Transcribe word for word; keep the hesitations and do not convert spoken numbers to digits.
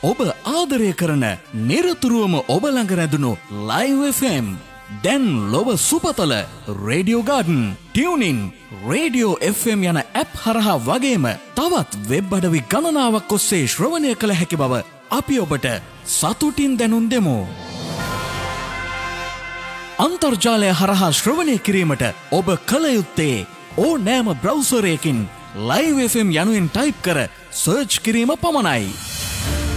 ඔබ ආදරය කරන නිරතුරුවම ඔබ ළඟ රැඳුණු ලයිව් එෆ් එම්. දැන් ලොව සුපතල radio garden, tuning, radio F M යන ඇප් හරහා වගේම තවත් වෙබ් අඩවි ගණනාවක් ඔස්සේ ශ්‍රවණය කළ හැකි බව අපි ඔබට සතුටින් දැනුම් දෙමු. අන්තර්ජාලය හරහා ශ්‍රවණය කිරීමට ඔබ කළ යුත්තේ ඕනෑම බ්‍රවුසරයකින් ලයිව් එෆ් එම් යනුවෙන් ටයිප් කර සර්ච් කිරීම පමණයි.